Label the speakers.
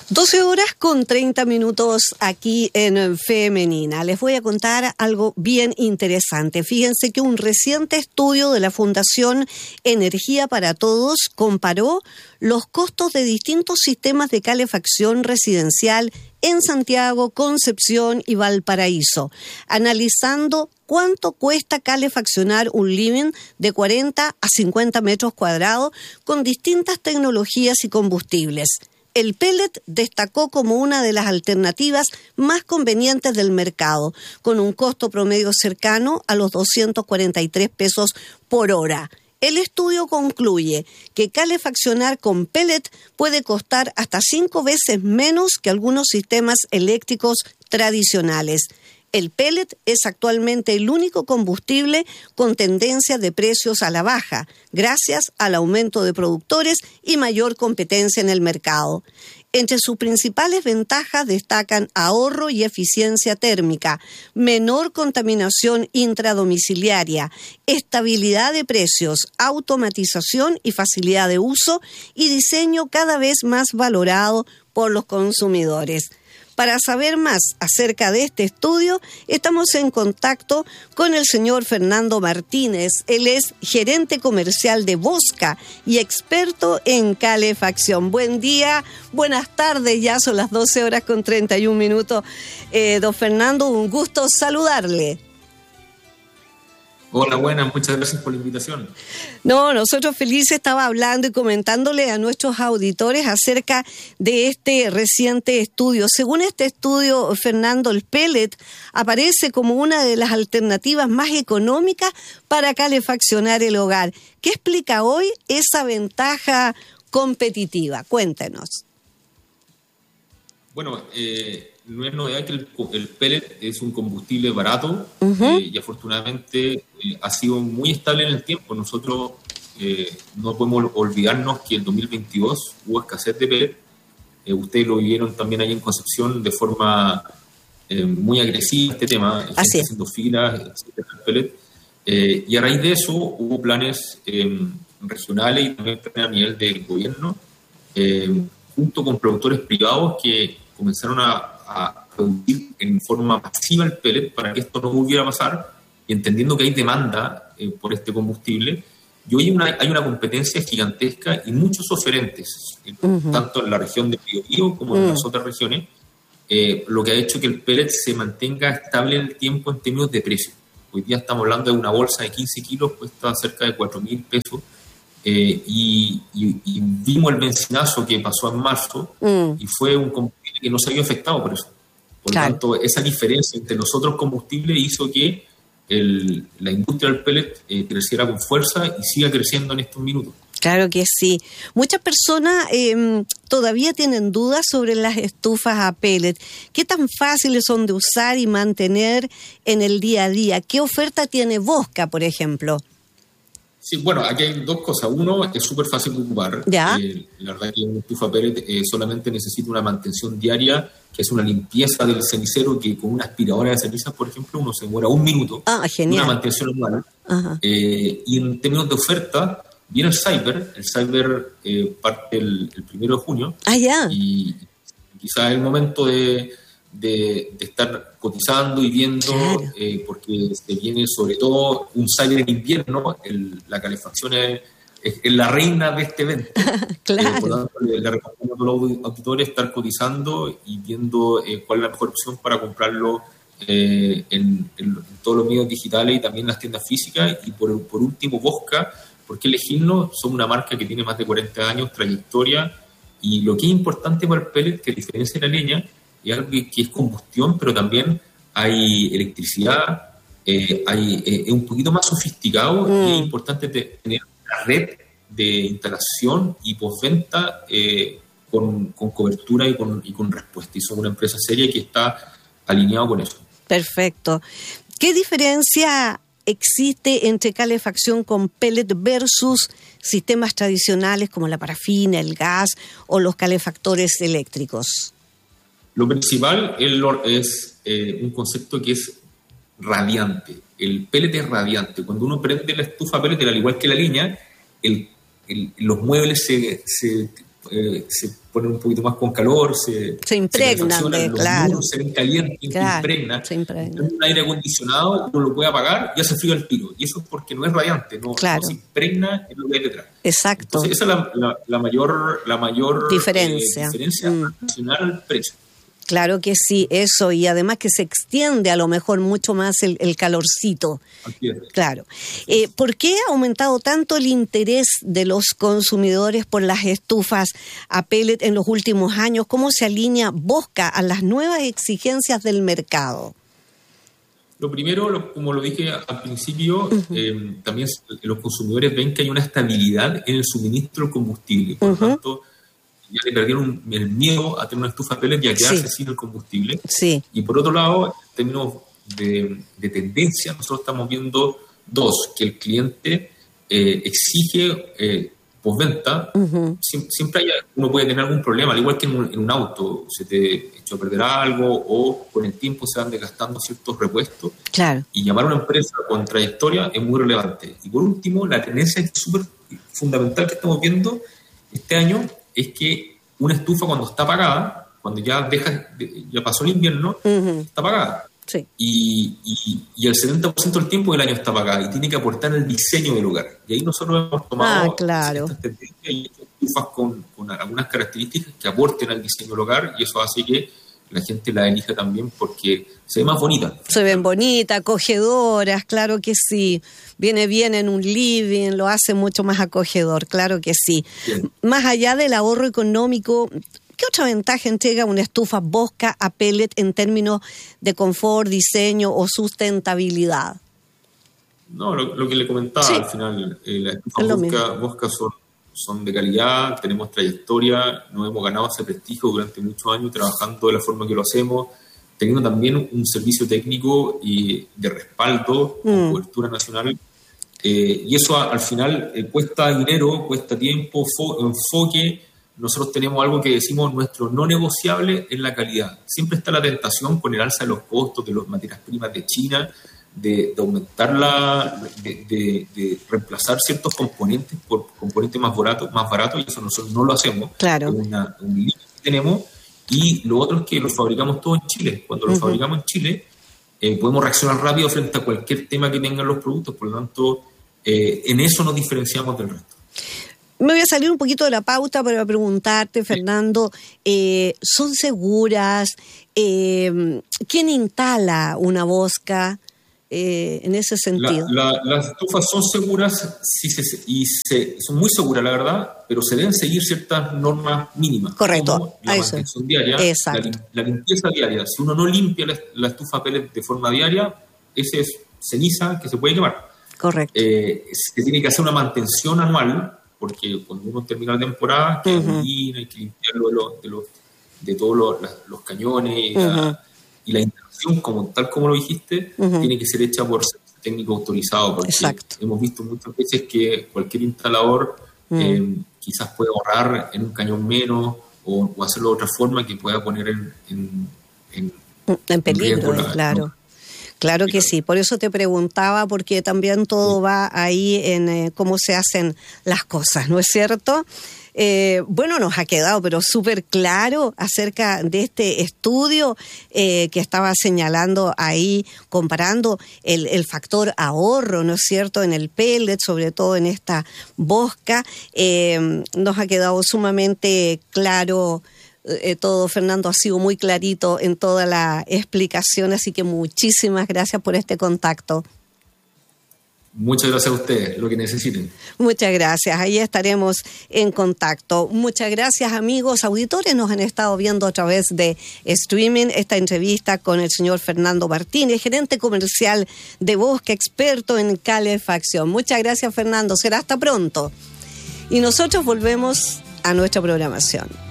Speaker 1: 12 horas con 30 minutos aquí en Femenina. Les voy a contar algo bien interesante. Fíjense que un reciente estudio de la Fundación Energía para Todos comparó los costos de distintos sistemas de calefacción residencial en Santiago, Concepción y Valparaíso, analizando cuánto cuesta calefaccionar un living de 40 a 50 metros cuadrados con distintas tecnologías y combustibles. El pellet destacó como una de las alternativas más convenientes del mercado, con un costo promedio cercano a los 243 pesos por hora. El estudio concluye que calefaccionar con pellet puede costar hasta 5 veces menos que algunos sistemas eléctricos tradicionales. El pellet es actualmente el único combustible con tendencia de precios a la baja, gracias al aumento de productores y mayor competencia en el mercado. Entre sus principales ventajas destacan ahorro y eficiencia térmica, menor contaminación intradomiciliaria, estabilidad de precios, automatización y facilidad de uso y diseño cada vez más valorado por los consumidores. Para saber más acerca de este estudio, estamos en contacto con el señor Fernando Martínez. Él es gerente comercial de Bosca y experto en calefacción. Buen día, buenas tardes, ya son las 12 horas con 31 minutos. Don Fernando, un gusto saludarle.
Speaker 2: Hola, buenas, muchas gracias por la invitación.
Speaker 1: No, nosotros felices estaba hablando y comentándole a nuestros auditores acerca de este reciente estudio. Según este estudio, Fernando, el pellet aparece como una de las alternativas más económicas para calefaccionar el hogar. ¿Qué explica hoy esa ventaja competitiva? Cuéntenos.
Speaker 2: Bueno, no es novedad que el pellet es un combustible barato y afortunadamente ha sido muy estable en el tiempo. Nosotros no podemos olvidarnos que en 2022 hubo escasez de pellet. Ustedes lo vivieron también ahí en Concepción de forma muy agresiva este tema, gente haciendo filas, etcétera, el pellet. Y a raíz de eso hubo planes regionales y también a nivel del gobierno, junto con productores privados que comenzaron a producir en forma masiva el pellet para que esto no volviera a pasar, y entendiendo que hay demanda por este combustible. Y hoy hay una competencia gigantesca y muchos oferentes, tanto en la región de Biobío como en las otras regiones, lo que ha hecho que el pellet se mantenga estable en el tiempo en términos de precio. Hoy día estamos hablando de una bolsa de 15 kilos, cuesta cerca de 4.000 pesos, y vimos el benzinazo que pasó en marzo y fue un combustible que no se había afectado por eso. Por lo tanto, esa diferencia entre los otros combustibles hizo que la industria del pellet creciera con fuerza y siga creciendo en estos minutos.
Speaker 1: Claro que sí. Muchas personas todavía tienen dudas sobre las estufas a pellet. ¿Qué tan fáciles son de usar y mantener en el día a día? ¿Qué oferta tiene Bosca, por ejemplo?
Speaker 2: Sí, bueno, aquí hay dos cosas. Uno, es súper fácil de ocupar. La verdad que una estufa pellet solamente necesita una mantención diaria, que es una limpieza del cenicero, que con una aspiradora de cenizas, por ejemplo, uno se demora 1 minuto.
Speaker 1: Genial.
Speaker 2: Una mantención anual. Y en términos de oferta, viene el Cyber. El Cyber parte el 1 de junio. Y quizás es el momento de estar cotizando y viendo, porque se viene sobre todo un Cyber en invierno. La calefacción es la reina de este evento. Por lo tanto, le recomiendo a todos los auditores estar cotizando y viendo cuál es la mejor opción para comprarlo en todos los medios digitales y también en las tiendas físicas. Y por último, Bosca. ¿Por qué elegirlo? Son una marca que tiene más de 40 años, trayectoria, y lo que es importante para el pellet, que a diferencia de la leña, es algo que es combustión, pero también hay electricidad, es un poquito más sofisticado, y es importante tener una red de instalación y postventa con cobertura y con respuesta. Y somos una empresa seria que está alineado con eso.
Speaker 1: Perfecto. ¿Qué diferencia existe entre calefacción con pellet versus sistemas tradicionales como la parafina, el gas o los calefactores eléctricos?
Speaker 2: Lo principal es un concepto que es radiante. El pellet es radiante. Cuando uno prende la estufa pellet, al igual que la leña, los muebles se ponen un poquito más con calor, se
Speaker 1: impregnan, claro.
Speaker 2: Muros se ven calientes,
Speaker 1: claro,
Speaker 2: se impregna. Un aire acondicionado uno lo puede apagar y hace frío al tiro. Y eso es porque no es radiante, no se impregna en lo que hay detrás.
Speaker 1: Exacto.
Speaker 2: Entonces esa es la mayor
Speaker 1: diferencia
Speaker 2: adicional al precio.
Speaker 1: Claro que sí, eso, y además que se extiende a lo mejor mucho más el calorcito. Claro. ¿Por qué ha aumentado tanto el interés de los consumidores por las estufas a pellet en los últimos años? ¿Cómo se alinea Bosca a las nuevas exigencias del mercado?
Speaker 2: Lo primero, como lo dije al principio, también los consumidores ven que hay una estabilidad en el suministro del combustible. Por lo tanto, ya le perdieron el miedo a tener una estufa pellet y a quedarse sin el combustible.
Speaker 1: Sí.
Speaker 2: Y por otro lado, en términos de tendencia, nosotros estamos viendo que el cliente exige postventa. Siempre uno puede tener algún problema, al igual que en un auto, se te echó a perder algo o con el tiempo se van desgastando ciertos repuestos.
Speaker 1: Claro.
Speaker 2: Y llamar a una empresa con trayectoria es muy relevante. Y por último, la tendencia es súper fundamental que estamos viendo este año es que una estufa cuando está apagada, cuando ya pasó el invierno, está apagada.
Speaker 1: Sí.
Speaker 2: Y el 70% del tiempo del año está apagada y tiene que aportar el diseño del hogar. Y ahí nosotros hemos tomado estas tendencias y estufas con algunas características que aporten al diseño del hogar, y eso hace que la gente la elija también porque se ve más bonita.
Speaker 1: Se ven bonitas, acogedoras, claro que sí. Viene bien en un living, lo hace mucho más acogedor, claro que sí. Bien. Más allá del ahorro económico, ¿qué otra ventaja entrega una estufa Bosca a pellet en términos de confort, diseño o sustentabilidad?
Speaker 2: No, lo que le comentaba al final, las estufas Bosca son de calidad, tenemos trayectoria, nos hemos ganado ese prestigio durante muchos años trabajando de la forma que lo hacemos, teniendo también un servicio técnico y de respaldo con cobertura nacional. Y eso al final cuesta dinero, cuesta tiempo, enfoque. Nosotros tenemos algo que decimos, nuestro no negociable es la calidad. Siempre está la tentación con el alza de los costos de las materias primas de China, de aumentar de reemplazar ciertos componentes por componentes más baratos, y eso nosotros no lo hacemos.
Speaker 1: Claro.
Speaker 2: Es un límite que tenemos. Y lo otro es que los fabricamos todos en Chile. Cuando los fabricamos en Chile, podemos reaccionar rápido frente a cualquier tema que tengan los productos. Por lo tanto, en eso nos diferenciamos del resto.
Speaker 1: Me voy a salir un poquito de la pauta para preguntarte, Fernando, ¿son seguras? ¿Quién instala una Bosca en ese sentido?
Speaker 2: Las estufas son seguras son muy seguras, la verdad, pero se deben seguir ciertas normas mínimas.
Speaker 1: Correcto.
Speaker 2: Como la mantención diaria, la limpieza diaria. Si uno no limpia la estufa pellet de forma diaria, ese es ceniza que se puede quemar.
Speaker 1: Correcto.
Speaker 2: Se tiene que hacer una mantención anual, porque cuando uno termina la temporada, hay que limpiarlo de todos los cañones y la instalación, tal como lo dijiste, tiene que ser hecha por técnico autorizado, porque hemos visto muchas veces que cualquier instalador quizás puede ahorrar en un cañón menos o hacerlo de otra forma que pueda poner en
Speaker 1: peligro, claro. ¿No? Claro que sí, por eso te preguntaba, porque también todo va ahí en cómo se hacen las cosas, ¿no es cierto? Bueno, nos ha quedado pero súper claro acerca de este estudio que estaba señalando ahí, comparando el factor ahorro, ¿no es cierto?, en el pellet, sobre todo en esta Bosca. Nos ha quedado sumamente claro todo. Fernando, ha sido muy clarito en toda la explicación, así que muchísimas gracias por este contacto.
Speaker 2: Muchas gracias a ustedes, lo que necesiten.
Speaker 1: Muchas gracias, ahí estaremos en contacto. Muchas gracias, amigos auditores, nos han estado viendo a través de streaming esta entrevista con el señor Fernando Martínez, gerente comercial de Bosca, experto en calefacción. Muchas gracias, Fernando, será hasta pronto. Y nosotros volvemos a nuestra programación.